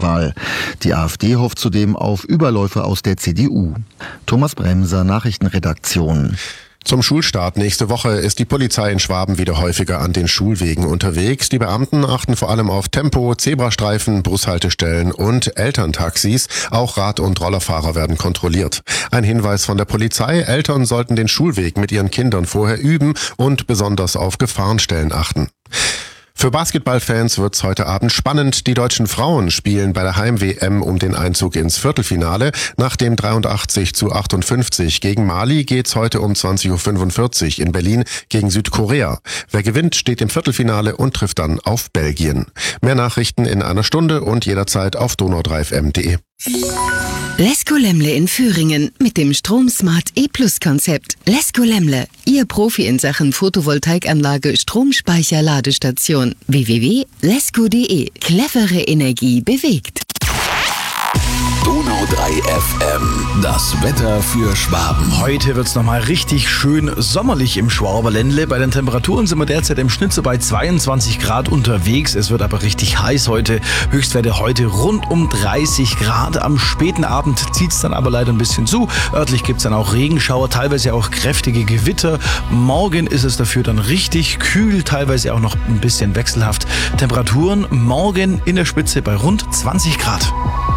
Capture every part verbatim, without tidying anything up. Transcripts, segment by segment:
Zahl. Die AfD hofft zudem auf Überläufe aus der C D U. Thomas Bremser, Nachrichtenredaktion. Zum Schulstart nächste Woche ist die Polizei in Schwaben wieder häufiger an den Schulwegen unterwegs. Die Beamten achten vor allem auf Tempo, Zebrastreifen, Bushaltestellen und Elterntaxis. Auch Rad- und Rollerfahrer werden kontrolliert. Ein Hinweis von der Polizei: Eltern sollten den Schulweg mit ihren Kindern vorher üben und besonders auf Gefahrenstellen achten. Für Basketballfans wird's heute Abend spannend. Die deutschen Frauen spielen bei der Heim-W M um den Einzug ins Viertelfinale. Nach dem dreiundachtzig zu achtundfünfzig gegen Mali geht's heute um zwanzig Uhr fünfundvierzig in Berlin gegen Südkorea. Wer gewinnt, steht im Viertelfinale und trifft dann auf Belgien. Mehr Nachrichten in einer Stunde und jederzeit auf donau drei f m punkt de. Lesko Lemle in Thüringen mit dem StromSmart E-Plus-Konzept. Lesko Lemle, Ihr Profi in Sachen Photovoltaikanlage, Stromspeicher, Ladestation. w w w punkt lesko punkt de. Clevere Energie bewegt. Donau drei F M, das Wetter für Schwaben. Heute wird's nochmal richtig schön sommerlich im Schwaberländle. Bei den Temperaturen sind wir derzeit im Schnitt so bei zweiundzwanzig Grad unterwegs. Es wird aber richtig heiß heute. Höchstwerte heute rund um dreißig Grad. Am späten Abend zieht's dann aber leider ein bisschen zu. Örtlich gibt's dann auch Regenschauer, teilweise auch kräftige Gewitter. Morgen ist es dafür dann richtig kühl, teilweise auch noch ein bisschen wechselhaft. Temperaturen morgen in der Spitze bei rund zwanzig Grad.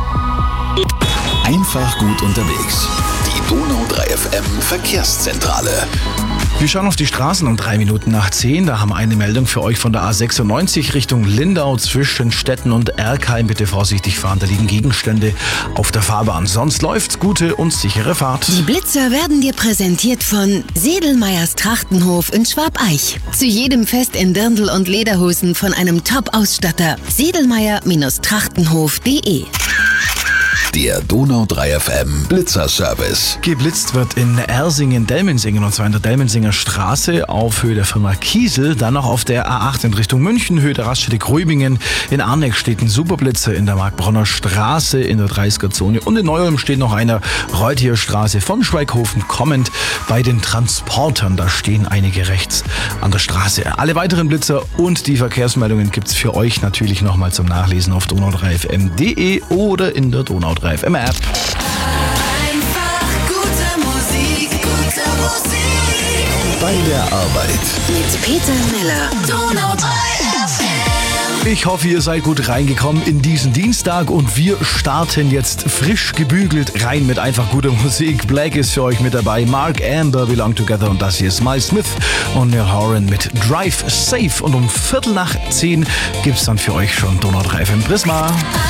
Einfach gut unterwegs. Die Donau drei F M Verkehrszentrale. Wir schauen auf die Straßen um drei Minuten nach zehn. Da haben wir eine Meldung für euch von der A sechsundneunzig Richtung Lindau zwischen Stetten und Erkheim. Bitte vorsichtig fahren, da liegen Gegenstände auf der Fahrbahn. Sonst läuft's, gute und sichere Fahrt. Die Blitzer werden dir präsentiert von Sedelmeyers Trachtenhof in Schwabeich. Zu jedem Fest in Dirndl und Lederhosen von einem Top-Ausstatter. sedelmeyer Trachtenhof punkt de. Der Donau drei F M Blitzerservice. Geblitzt wird in Ersingen-Delmensingen, und zwar in der Delmensinger Straße auf Höhe der Firma Kiesel. Dann noch auf der A acht in Richtung München, Höhe der Raststätte Gröbingen. In Arneck steht ein Superblitzer in der Markbronner Straße in der dreißiger Zone. Und in Neuem steht noch einer Reuthier Straße von Schweighofen kommend bei den Transportern. Da stehen einige rechts an der Straße. Alle weiteren Blitzer und die Verkehrsmeldungen gibt's für euch natürlich nochmal zum Nachlesen auf donau drei f m punkt de oder in der Donau drei F M App. Einfach gute Musik, gute Musik. Bei der Arbeit. Mit Peter Miller. Donau drei F M. Ich hoffe, ihr seid gut reingekommen in diesen Dienstag und wir starten jetzt frisch gebügelt rein mit einfach guter Musik. Black ist für euch mit dabei, Mark Amber, Belong Together, und das hier ist Miles Smith und Neil Horan mit Drive Safe. Und um Viertel nach zehn gibt's dann für euch schon Donau drei F M Prisma.